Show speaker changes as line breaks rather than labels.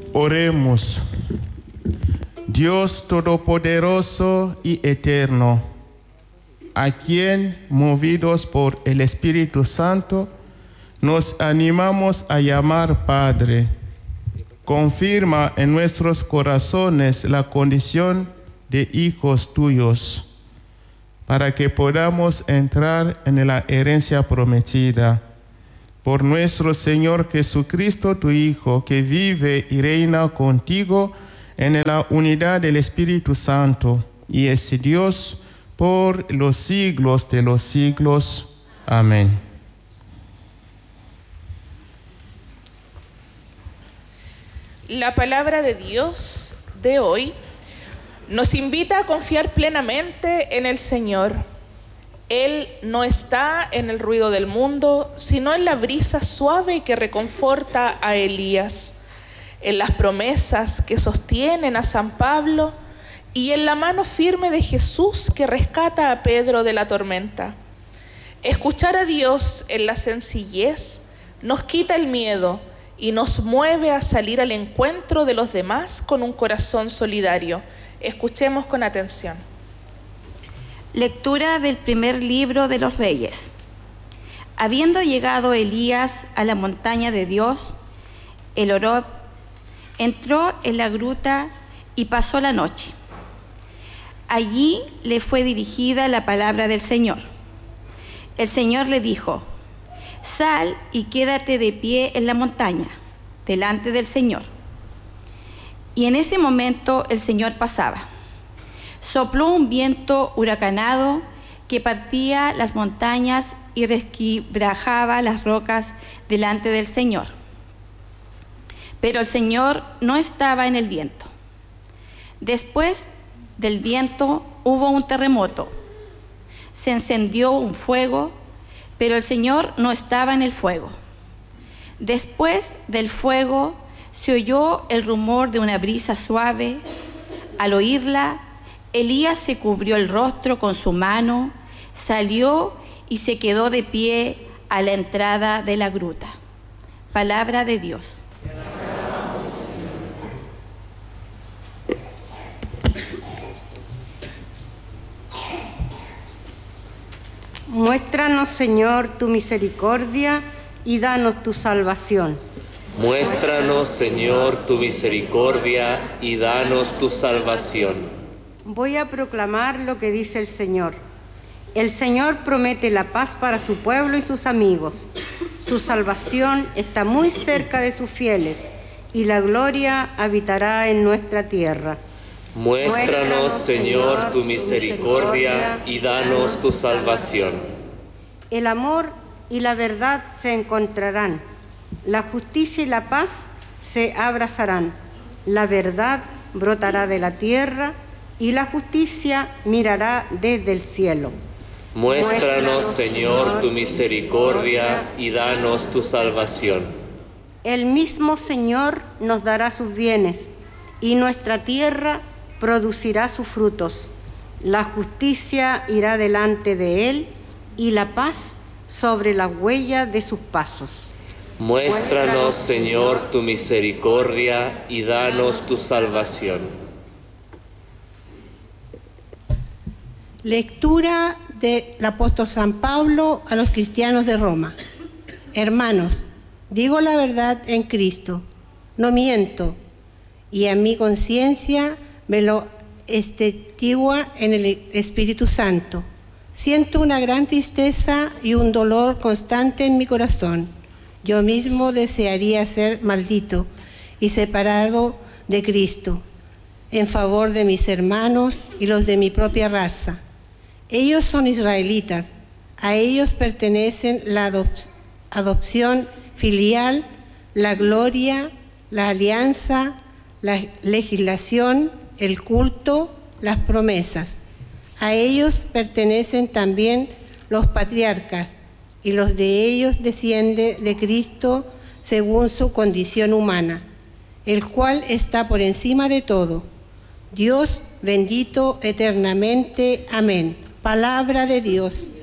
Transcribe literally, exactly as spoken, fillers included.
Oremos. Dios Todopoderoso y Eterno, a quien, movidos por el Espíritu Santo, nos animamos a llamar Padre, confirma en nuestros corazones la condición de hijos tuyos, para que podamos entrar en la herencia prometida. Por nuestro Señor Jesucristo, tu Hijo, que vive y reina contigo en la unidad del Espíritu Santo, y es Dios por los siglos de los siglos. Amén.
La palabra de Dios de hoy nos invita a confiar plenamente en el Señor. Él no está en el ruido del mundo, sino en la brisa suave que reconforta a Elías, en las promesas que sostienen a San Pablo y en la mano firme de Jesús que rescata a Pedro de la tormenta. Escuchar a Dios en la sencillez nos quita el miedo y nos mueve a salir al encuentro de los demás con un corazón solidario. Escuchemos con atención.
Lectura del primer libro de los Reyes. Habiendo llegado Elías a la montaña de Dios, el Horeb, entró en la gruta y pasó la noche. Allí le fue dirigida la palabra del Señor. El Señor le dijo: sal y quédate de pie en la montaña, delante del Señor. Y en ese momento el Señor pasaba. Sopló un viento huracanado que partía las montañas y resquebrajaba las rocas delante del Señor. Pero el Señor no estaba en el viento. Después del viento hubo un terremoto. Se encendió un fuego, pero el Señor no estaba en el fuego. Después del fuego se oyó el rumor de una brisa suave. Al oírla, Elías se cubrió el rostro con su mano, salió y se quedó de pie a la entrada de la gruta. Palabra de Dios.
Muéstranos, Señor, tu misericordia y danos tu salvación.
Muéstranos, Señor, tu misericordia y danos tu salvación.
Voy a proclamar lo que dice el Señor. El Señor promete la paz para su pueblo y sus amigos. Su salvación está muy cerca de sus fieles y la gloria habitará en nuestra tierra.
Muéstranos, Señor, tu misericordia y danos tu salvación.
El amor y la verdad se encontrarán. La justicia y la paz se abrazarán. La verdad brotará de la tierra y la justicia mirará desde el cielo.
Muéstranos, Señor, tu misericordia y danos tu salvación.
El mismo Señor nos dará sus bienes y nuestra tierra producirá sus frutos. La justicia irá delante de él y la paz sobre las huellas de sus pasos.
Muéstranos, Señor, tu misericordia y danos tu salvación.
Lectura del apóstol San Pablo a los cristianos de Roma. Hermanos, digo la verdad en Cristo, no miento, y a mi conciencia me lo atestigua en el Espíritu Santo. Siento una gran tristeza y un dolor constante en mi corazón. Yo mismo desearía ser maldito y separado de Cristo, en favor de mis hermanos y los de mi propia raza. Ellos son israelitas, a ellos pertenecen la adop- adopción filial, la gloria, la alianza, la legislación, el culto, las promesas. A ellos pertenecen también los patriarcas, y los de ellos desciende de Cristo según su condición humana, el cual está por encima de todo. Dios bendito eternamente. Amén. Palabra de Dios.